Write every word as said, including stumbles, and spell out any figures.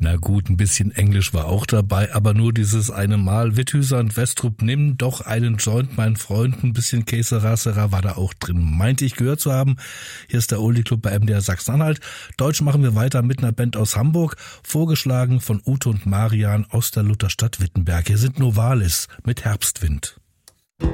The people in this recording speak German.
Na gut, ein bisschen Englisch war auch dabei, aber nur dieses eine Mal. Witthöser und Westrup, nimm doch einen Joint, mein Freund, ein bisschen Que sera sera war da auch drin. Meinte ich gehört zu haben. Hier ist der Oldie Club bei M D R Sachsen-Anhalt. Deutsch machen wir weiter mit einer Band aus Hamburg, vorgeschlagen von Ute und Marian aus der Lutherstadt Wittenberg. Hier sind Novalis mit Herbstwind.